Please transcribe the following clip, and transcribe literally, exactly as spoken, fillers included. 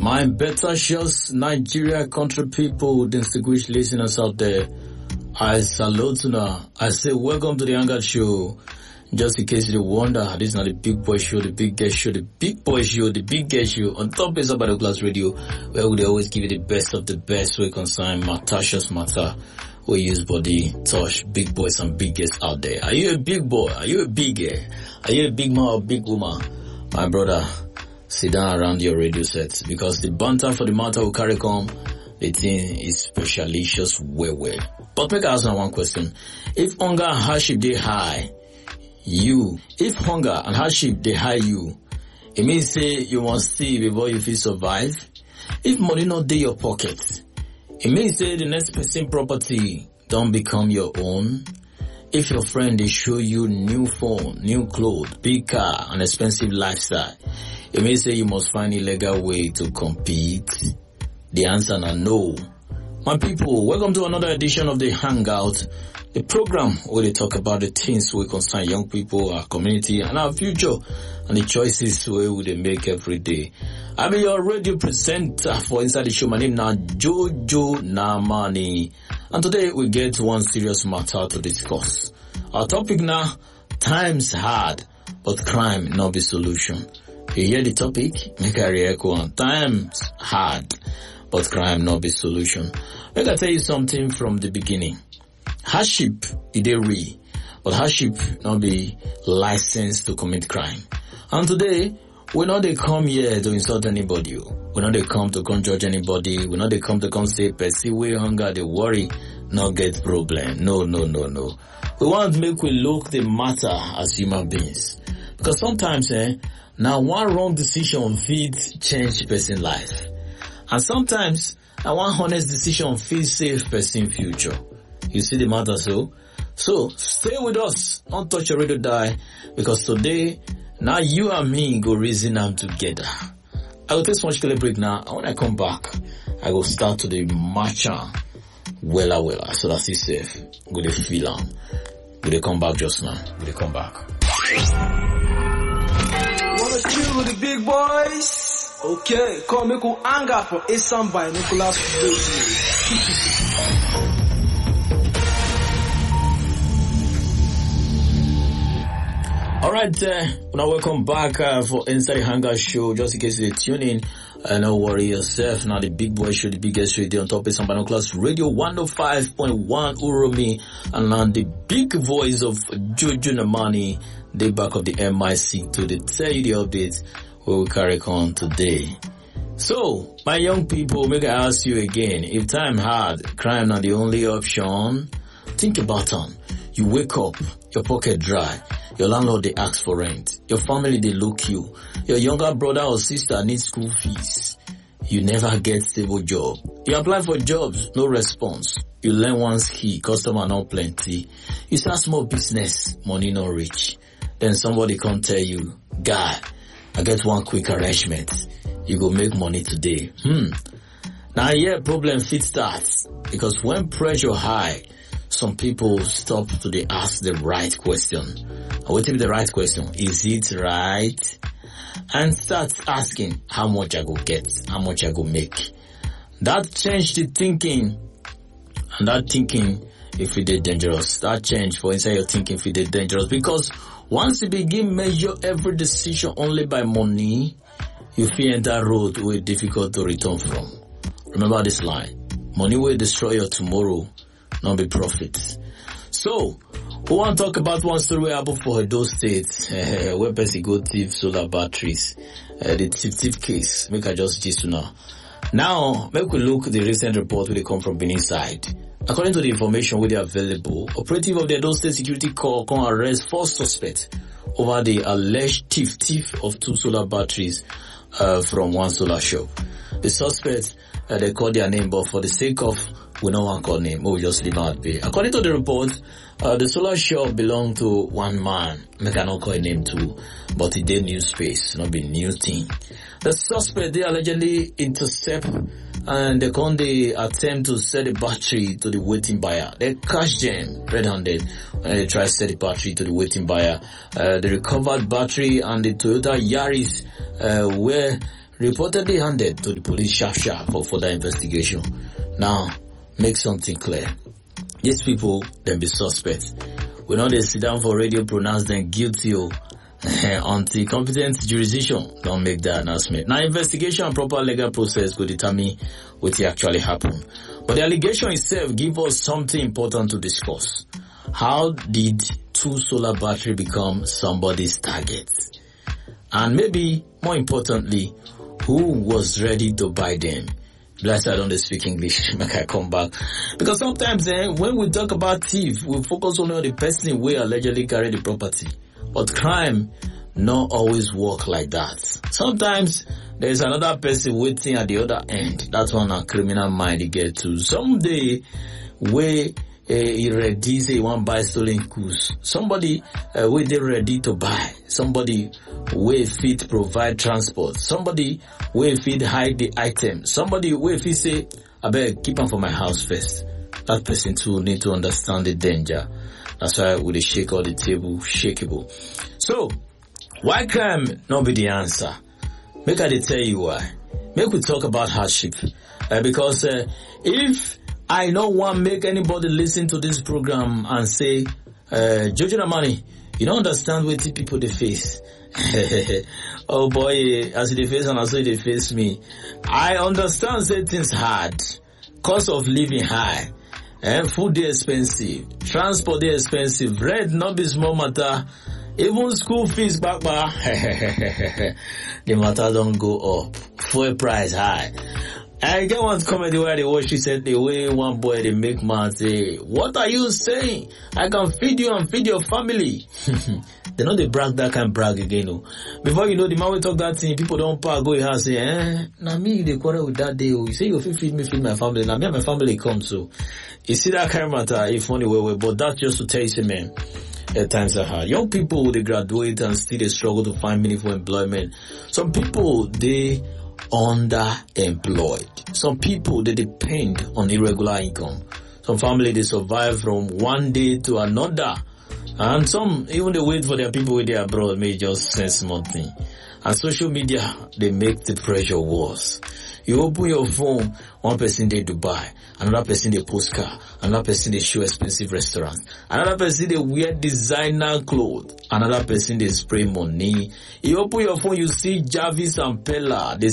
My better shows, Nigeria country people, distinguished listeners out there, I salute you now. I say welcome to the Hangout Show. Just in case you wonder, this is not the big boy show, the big guest show, the big boy show, the big guest show on Top is About Class Radio, where we always give you the best of the best way concern Matasha's matter. We use body, touch, big boys and big guests out there. Are you a big boy? Are you a big girl? Are you a big man or big woman? My brother, sit down around your radio set because the banter for the matter will carry come. The thing is specialicious well well. But make I ask one question. If hunger and hardship they high, you, if hunger and hardship they high you, it means say you must see before you feel survive. If money not dey your pocket, it means say the next person property don't become your own. If your friend they show you new phone, new clothes, big car, and expensive lifestyle, it means say you must find a legal way to compete. The answer is no. My people, welcome to another edition of the Hangout, the program where they talk about the things we concern young people, our community, and our future, and the choices we would make every day. I'm your radio presenter for Inside the Show. My name is Jojo Namani, and today we get one serious matter to discuss. Our topic now: times hard, but crime not be solution. You hear the topic? Make a re-echo on times hard, but crime not be solution. Let I tell you something from the beginning. Hardship is real, but hardship not be licensed to commit crime. And today, we not they come here to insult anybody. We not they come to come judge anybody. We not they come to come say, "Percy, we hunger, they worry, not get problem." No, no, no, no. We want to make we look the matter as human beings, because sometimes, eh, now one wrong decision feeds change person life. And sometimes, a one honest decision feels save person future. You see the matter so? So, stay with us. Don't touch your radio die. Because today, now you and me go reason them together. I will take some much break now. And when I come back, I will start to the matcha. Wella wella. So that's it safe. Go to feel on. Go to come back just now. Go to come back. Wanna chill with the big boys? Okay, come make you anger for a song by Nicholas Bailey. Alright, uh, now welcome back uh, for Inside the Hangout Show. Just in case you're tuning, uh, don't worry yourself. Now the big boy show, the biggest radio on top is Sambano Class Radio one oh five point one Uromi, and now the big voice of Jojo Namani, the back of the M I C to the tell you the updates we will carry on today. So, my young people, make I ask you again, if time hard, crime not the only option, think about it. You wake up, your pocket dry, your landlord they ask for rent, your family they look you, your younger brother or sister needs school fees, you never get stable job, you apply for jobs, no response, you learn one skill, customer not plenty, you start small business, money not rich, then somebody come tell you, guy, I get one quick arrangement, you go make money today. Hmm. Now yeah, problem fit starts, because when pressure high, some people stop to they ask the right question. And what if the right question? Is it right? And start asking how much I go get, how much I go make. That changed the thinking. And that thinking, if it is dangerous, that change for inside your thinking if it is dangerous. Because once you begin measure every decision only by money, you feel enter road where it's difficult to return from. Remember this line. Money will destroy your tomorrow, not be profits. So, we want to talk about one story where happened for Edo State, uh, where person go thief solar batteries. Uh, the thief thief case. Make I just gist you now. Now, make we look at the recent report where they come from Benin side. According to the information where they are available, operative of the Edo State Security Corps can arrest four suspects over the alleged thief thief of two solar batteries uh, from one solar shop. The suspects, uh, they call their name, but for the sake of we don't want to call name, we just leave out be. According to the report, uh, the solar shop belonged to one man. I cannot call a name too, but it did new space, not be new thing. The suspect, they allegedly intercept and they come they attempt to sell the battery to the waiting buyer. They catch them red-handed when they try to sell the battery to the waiting buyer. Uh, the recovered battery and the Toyota Yaris uh, were reportedly handed to the police sharp sharp for further investigation. Now, make something clear. These people, they be suspects. We know they sit down for radio, pronounce them guilty until competent jurisdiction don't make that announcement. Now, investigation and proper legal process will determine what actually happened. But the allegation itself gives us something important to discuss. How did two solar battery become somebody's target? And maybe more importantly, who was ready to buy them? Bless I don't speak English, make I come back. Because sometimes eh, when we talk about thief, we focus only on the person who allegedly carry the property. But crime not always work like that. Sometimes there's another person waiting at the other end. That's one a criminal mind you get to. Someday, where uh, he ready say he want buy stolen goods. Somebody uh, where they ready to buy. Somebody where fit provide transport. Somebody where fit hide the item. Somebody where fit say, I beg keep them for my house first. That person too need to understand the danger. That's why we shake all the table shakeable. So, why crime not be the answer? Make I tell you why. Make we talk about hardship. Uh, because uh, if I don't want to make anybody listen to this program and say, uh, Jojo Namani, you don't understand what people they face. Oh boy, as they face and as they face me. I understand say things hard. Cost of living high. Eh, food they expensive. Transport they expensive. Rent not be small matter. Even school fees back back. The matter don't go up. Fuel price high. I get one comedy where they watch she said the way one boy they make man say, what are you saying? I can feed you and feed your family. They know they brag that kind of brag again. No. Before you know the man will talk that thing, people don't pass go here and say, eh, now me they quarrel with that day. You say you feed me, feed my family. Now me and my family come so. You see that kind of matter, it's funny way, way, but that's just to tell you, man, at times are hard. Young people, they graduate and still they struggle to find meaningful employment. Some people, they underemployed. Some people, they depend on irregular income. Some family, they survive from one day to another. And some, even they wait for their people with their abroad, may just send something. And social media, they make the pressure worse. You open your phone, one person they Dubai, another person they post car, another person they show expensive restaurants, another person they wear designer clothes, another person they spray money. You open your phone, you see Jarvis and Pella, they